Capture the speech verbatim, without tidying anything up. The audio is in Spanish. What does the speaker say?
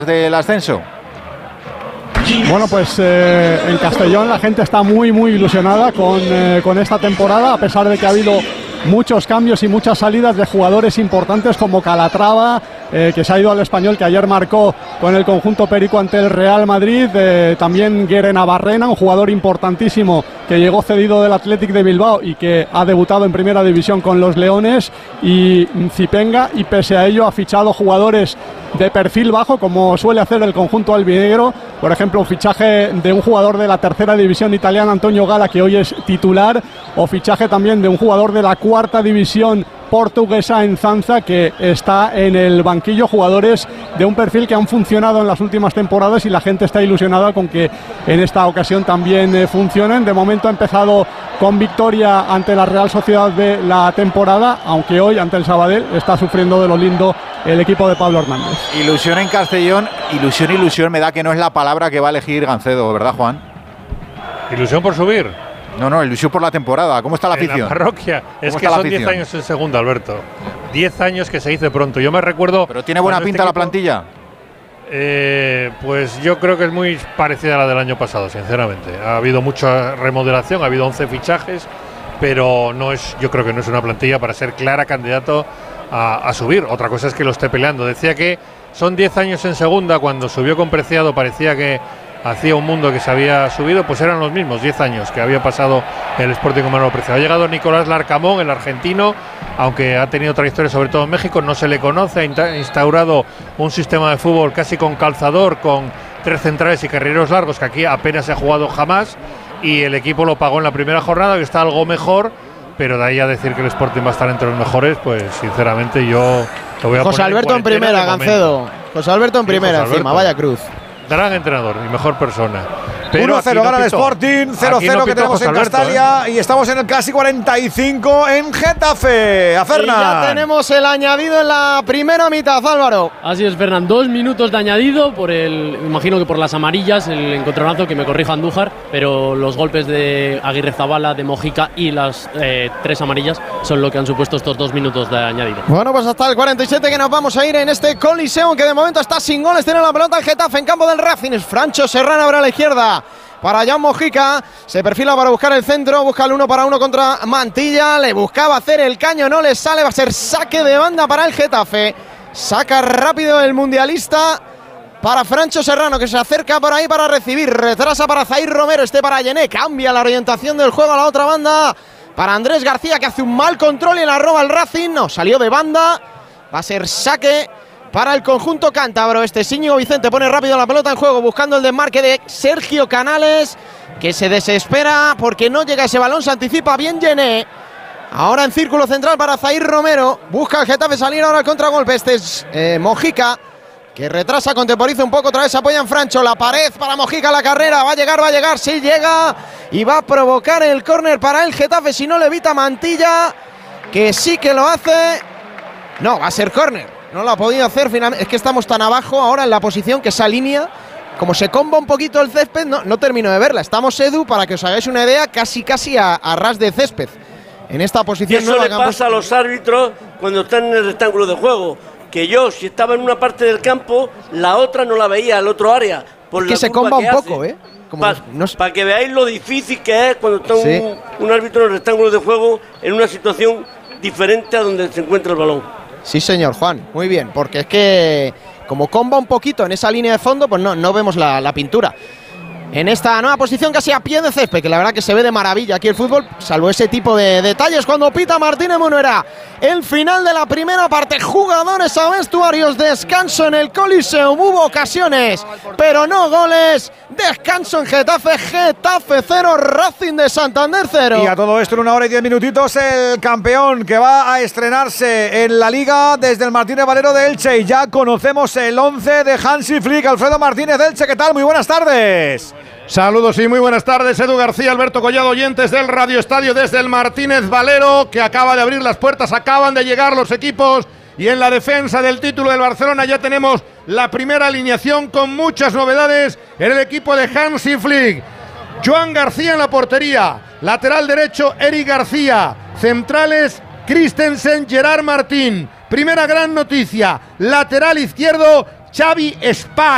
del ascenso? Bueno, pues eh, en Castellón la gente está muy muy ilusionada con, eh, con esta temporada, a pesar de que ha habido muchos cambios y muchas salidas de jugadores importantes como Calatrava, eh, que se ha ido al Español, que ayer marcó con el conjunto perico ante el Real Madrid, eh, también Guere Navarrena, un jugador importantísimo que llegó cedido del Athletic de Bilbao y que ha debutado en primera división con los Leones, y Zipenga, y pese a ello ha fichado jugadores de perfil bajo, como suele hacer el conjunto albinegro. Por ejemplo, un fichaje de un jugador de la tercera división italiana, Antonio Gala, que hoy es titular, o fichaje también de un jugador de la cuarta división portuguesa, en Zanza, que está en el banquillo. Jugadores de un perfil que han funcionado en las últimas temporadas y la gente está ilusionada con que en esta ocasión también eh, funcionen. De momento ha empezado con victoria ante la Real Sociedad de la temporada, aunque hoy ante el Sabadell está sufriendo de lo lindo el equipo de Pablo Hernández. Ilusión en Castellón, ilusión, ilusión, me da que no es la palabra que va a elegir Gancedo, ¿verdad, Juan? ¿Ilusión por subir? No, no, ilusión por la temporada. ¿Cómo está la afición? En la parroquia. Es que son diez años en segunda, Alberto. diez años que se dice pronto. Yo me recuerdo… ¿Pero tiene buena pinta este equipo, la plantilla? Eh, pues yo creo que es muy parecida a la del año pasado, sinceramente. Ha habido mucha remodelación, ha habido once fichajes, pero no es, yo creo que no es una plantilla para ser clara candidato a, a subir. Otra cosa es que lo esté peleando. Decía que son diez años en segunda. Cuando subió con Preciado parecía que hacía un mundo que se había subido, pues eran los mismos diez años que había pasado el Sporting con Manolo Preciado. Ha llegado Nicolás Larcamón, el argentino, aunque ha tenido trayectoria sobre todo en México, no se le conoce, ha instaurado un sistema de fútbol casi con calzador, con tres centrales y carrileros largos, que aquí apenas se ha jugado jamás, y el equipo lo pagó en la primera jornada, que está algo mejor, pero de ahí a decir que el Sporting va a estar entre los mejores, pues sinceramente yo lo voy a José poner Alberto en, en primera, Gancedo. José Alberto en primera, José encima, Alberto. Vaya cruz. Gran entrenador y mejor persona. uno a cero no gana el Sporting, cero cero no que tenemos José en Alberto, Castalia, ¿eh? Y estamos en el Clásico cuarenta y cinco en Getafe. A Fernan. Y ya tenemos el añadido en la primera mitad, Álvaro. Así es, Fernan, dos minutos de añadido por el, imagino que por las amarillas, el encontronazo, que me corrija Andújar, pero los golpes de Aguirre Zabala, de Mojica y las eh, tres amarillas son lo que han supuesto estos dos minutos de añadido. Bueno, pues hasta el cuarenta y siete que nos vamos a ir en este Coliseo, que de momento está sin goles. Tiene la pelota el Getafe en campo del Racing. Es Francho Serrano ahora a la izquierda para Jan Mojica, se perfila para buscar el centro, busca el uno para uno contra Mantilla, le buscaba hacer el caño, no le sale, va a ser saque de banda para el Getafe. Saca rápido el mundialista para Francho Serrano, que se acerca por ahí para recibir, retrasa para Zair Romero, este para Yené, cambia la orientación del juego a la otra banda para Andrés García, que hace un mal control y la roba el Racing, no, salió de banda, va a ser saque para el conjunto cántabro. Este Íñigo Vicente pone rápido la pelota en juego, buscando el desmarque de Sergio Canales, que se desespera porque no llega ese balón, se anticipa bien Yené. Ahora en círculo central para Zair Romero, busca el Getafe salir ahora al contragolpe. Este es eh, Mojica, que retrasa, contemporiza un poco, otra vez apoya en Francho, la pared para Mojica, la carrera, va a llegar, va a llegar, sí llega, y va a provocar el córner para el Getafe, si no le evita Mantilla, que sí que lo hace. No, va a ser córner. No lo ha podido hacer finalmente. Es que estamos tan abajo ahora en la posición que esa línea, como se comba un poquito el césped, no, no termino de verla. Estamos, Edu, para que os hagáis una idea, casi casi a, a ras de césped. En esta posición. Y eso no le pasa a los árbitros cuando están en el rectángulo de juego. Que yo, si estaba en una parte del campo, la otra no la veía, el otro área. Por es que la se comba un que poco, hace. ¿eh? Para no pa que veáis lo difícil que es cuando está sí. un, un árbitro en el rectángulo de juego en una situación diferente a donde se encuentra el balón. Sí, señor Juan, muy bien, porque es que como comba un poquito en esa línea de fondo, pues no, no vemos la, la pintura. En esta nueva posición casi a pie de césped, que la verdad que se ve de maravilla aquí el fútbol, salvo ese tipo de detalles cuando pita Martínez Munuera. El final de la primera parte, jugadores a vestuarios, descanso en el Coliseum, hubo ocasiones, pero no goles, descanso en Getafe, Getafe cero, Racing de Santander cero. Y a todo esto en una hora y diez minutitos, el campeón que va a estrenarse en la Liga desde el Martínez Valero de Elche, y ya conocemos el once de Hansi Flick. Alfredo Martínez de Elche, ¿qué tal? Muy buenas tardes. Saludos y muy buenas tardes, Edu García, Alberto Collado, oyentes del Radio Estadio desde el Martínez Valero, que acaba de abrir las puertas, acaban de llegar los equipos, y en la defensa del título del Barcelona ya tenemos la primera alineación con muchas novedades en el equipo de Hansi Flick. Joan García en la portería, lateral derecho Eric García, centrales Christensen, Gerard Martín. Primera gran noticia, lateral izquierdo Xavi Espar.